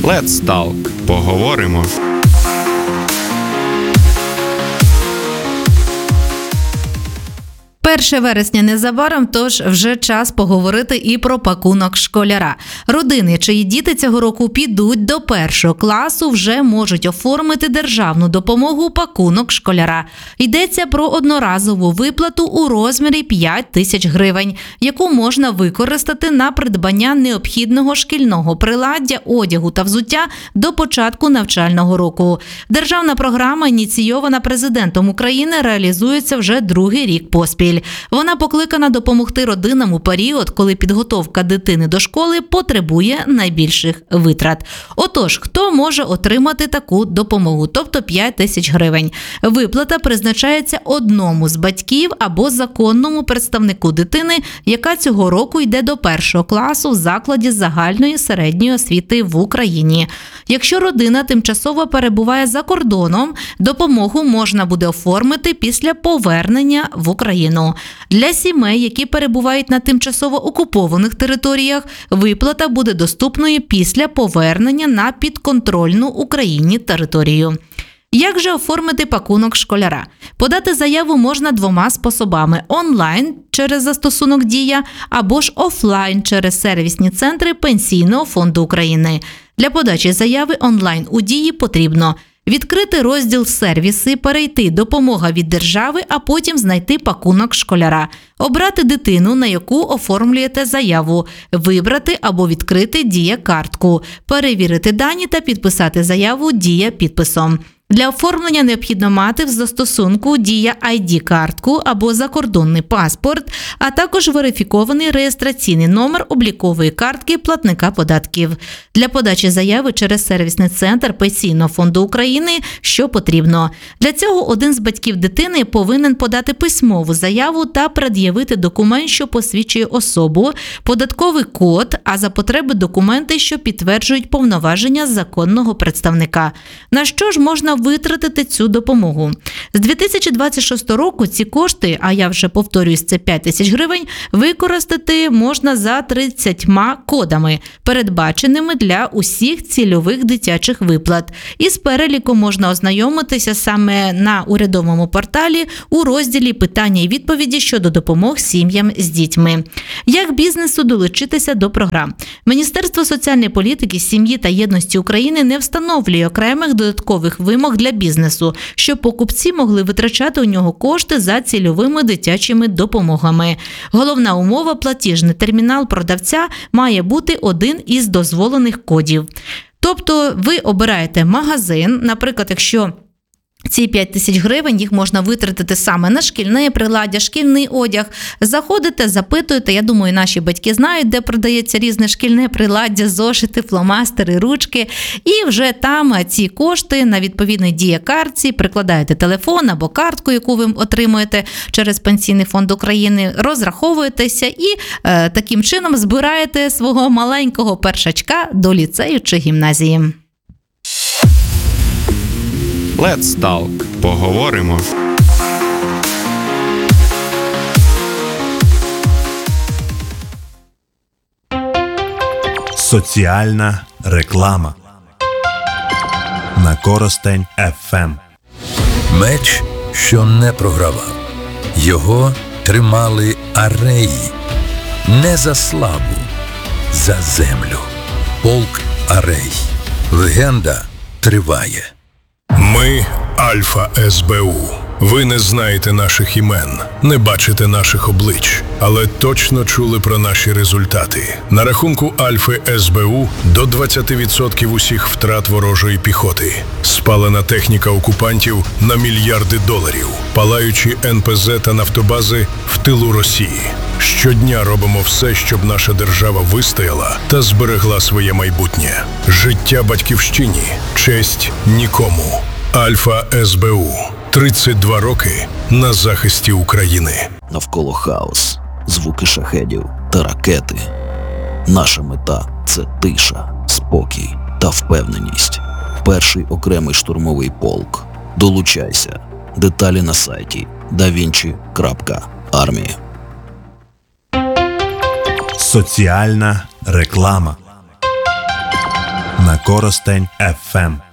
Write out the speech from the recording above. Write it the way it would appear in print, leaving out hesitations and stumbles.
Let's Talk. Поговоримо. 1 вересня незабаром, тож вже час поговорити і про пакунок школяра. Родини, чиї діти цього року підуть до 1 класу, вже можуть оформити державну допомогу пакунок школяра. Йдеться про одноразову виплату у розмірі 5 тисяч гривень, яку можна використати на придбання необхідного шкільного приладдя, одягу та взуття до початку навчального року. Державна програма, ініційована президентом України, реалізується вже другий рік поспіль. Вона покликана допомогти родинам у період, коли підготовка дитини до школи потребує найбільших витрат. Отож, хто може отримати таку допомогу, тобто 5 тисяч гривень? Виплата призначається одному з батьків або законному представнику дитини, яка цього року йде до 1 класу в закладі загальної середньої освіти в Україні. Якщо родина тимчасово перебуває за кордоном, допомогу можна буде оформити після повернення в Україну. Для сімей, які перебувають на тимчасово окупованих територіях, виплата буде доступною після повернення на підконтрольну Україні територію. Як же оформити пакунок школяра? Подати заяву можна двома способами – онлайн через застосунок «Дія» або ж офлайн через сервісні центри Пенсійного фонду України. Для подачі заяви онлайн у «Дії» потрібно відкрити розділ «Сервіси», перейти «Допомога від держави», а потім знайти пакунок школяра. Обрати дитину, на яку оформлюєте заяву, вибрати або відкрити «Дія-картку», перевірити дані та підписати заяву «Дія» підписом. Для оформлення необхідно мати в застосунку «Дія ID-картку» або закордонний паспорт, а також верифікований реєстраційний номер облікової картки платника податків. Для подачі заяви через сервісний центр Пенсійного фонду України що потрібно? Для цього один з батьків дитини повинен подати письмову заяву та пред'явити документ, що посвідчує особу, податковий код, а за потреби документи, що підтверджують повноваження законного представника. На що ж можна витратити цю допомогу? З 2026 року ці кошти, а я вже повторююсь, це 5 тисяч гривень, використати можна за 30 кодами, передбаченими для усіх цільових дитячих виплат. Із переліком можна ознайомитися саме на урядовому порталі у розділі «Питання і відповіді щодо допомог сім'ям з дітьми». Як бізнесу долучитися до програм? Міністерство соціальної політики, сім'ї та єдності України не встановлює окремих додаткових вимог для бізнесу, щоб покупці могли витрачати у нього кошти за цільовими дитячими допомогами. Головна умова – платіжний термінал продавця має бути один із дозволених кодів. Тобто ви обираєте магазин, наприклад, якщо ці 5 тисяч гривень, їх можна витратити саме на шкільне приладдя, шкільний одяг. Заходите, запитуєте, я думаю, наші батьки знають, де продається різне шкільне приладдя, зошити, фломастери, ручки. І вже там ці кошти на відповідній Дія-картці прикладаєте телефон або картку, яку ви отримуєте через Пенсійний фонд України, розраховуєтеся і таким чином збираєте свого маленького першачка до ліцею чи гімназії. Let's Talk. Поговоримо. Соціальна реклама на Коростень ФМ. Меч, що не програвав. Його тримали ареї. Не за славу, за землю. Полк Арей. Легенда триває. Ми – Альфа СБУ. Ви не знаєте наших імен, не бачите наших облич, але точно чули про наші результати. На рахунку Альфи СБУ до 20% усіх втрат ворожої піхоти. Спалена техніка окупантів на мільярди доларів. Палаючі НПЗ та нафтобази в тилу Росії. Щодня робимо все, щоб наша держава вистояла та зберегла своє майбутнє. Життя батьківщині, честь нікому. Альфа СБУ. 32 роки на захисті України. Навколо хаос, звуки шахедів та ракети. Наша мета – це тиша, спокій та впевненість. Перший окремий штурмовий полк. Долучайся. Деталі на сайті davinci.army. Соціальна реклама на Коростень FM.